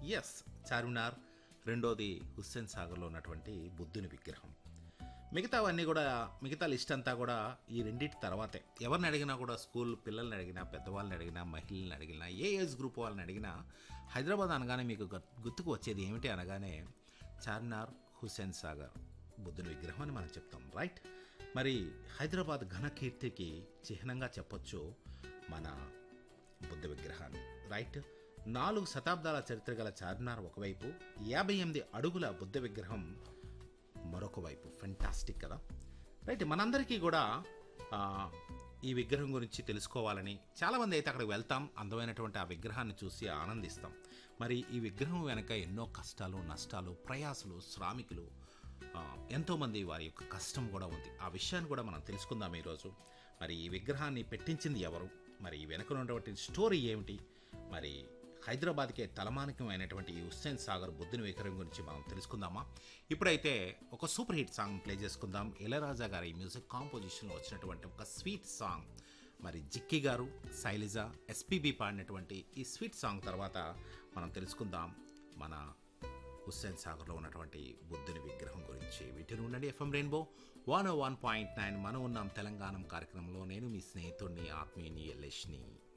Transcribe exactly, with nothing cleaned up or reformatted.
Yes, Charminar. రెండోది హుస్సేన్ సాగర్లో ఉన్నటువంటి బుద్ధుని విగ్రహం. మిగతావన్నీ కూడా మిగతా లిస్ట్ అంతా కూడా ఈ రెండింటి తర్వాతే. ఎవరిని అడిగినా కూడా స్కూల్ పిల్లల్ని అడిగినా, పెద్దవాళ్ళని అడిగినా, మహిళల్ని అడిగినా, ఏ ఏజ్ గ్రూప్ వాళ్ళని అడిగినా హైదరాబాద్ అనగానే మీకు గుర్తుకు వచ్చేది ఏమిటి అనగానే చార్మినార్, హుస్సేన్ సాగర్, బుద్ధుని విగ్రహం అని మనం చెప్తాం, రైట్. మరి హైదరాబాద్ ఘనకీర్తికి చిహ్నంగా చెప్పొచ్చు మన బుద్ధ విగ్రహాన్ని, రైట్. నాలుగు శతాబ్దాల చరిత్ర గల చార్మినార్ ఒకవైపు, యాభై ఎనిమిది అడుగుల బుద్ధ విగ్రహం మరొక వైపు. ఫెంటాస్టిక్ కదా, రైట్. మనందరికీ కూడా ఈ విగ్రహం గురించి తెలుసుకోవాలని చాలామంది అయితే అక్కడికి వెళ్తాం, అందమైనటువంటి ఆ విగ్రహాన్ని చూసి ఆనందిస్తాం. మరి ఈ విగ్రహం వెనక ఎన్నో కష్టాలు, నష్టాలు, ప్రయాసలు, శ్రామికులు, ఎంతోమంది వారి యొక్క కష్టం కూడా ఉంది. ఆ విషయాన్ని కూడా మనం తెలుసుకుందాం ఈరోజు. మరి ఈ విగ్రహాన్ని పెట్టించింది ఎవరు, మరి వెనక ఉన్నటువంటి స్టోరీ ఏమిటి, మరి హైదరాబాద్కే తలమానికం అయినటువంటి ఈ హుస్సేన్ సాగర్ బుద్ధుని విగ్రహం గురించి మనం తెలుసుకుందామా? ఇప్పుడైతే ఒక సూపర్ హిట్ సాంగ్ ప్లే చేసుకుందాం. ఇళయరాజా గారి మ్యూజిక్ కాంపోజిషన్లో వచ్చినటువంటి ఒక స్వీట్ సాంగ్. మరి జిక్కి గారు, శైలజ, ఎస్పీబీ పాడినటువంటి ఈ స్వీట్ సాంగ్ తర్వాత మనం తెలుసుకుందాం మన హుస్సేన్ సాగర్లో ఉన్నటువంటి బుద్ధుని విగ్రహం గురించి. వీటిని ఉండండి FM rainbow one one point nine. మనం ఉన్నాం తెలంగాణ కార్యక్రమంలో. నేను మీ స్నేహితుడిని, ఆత్మీయుని, ఎల్లేష్ని.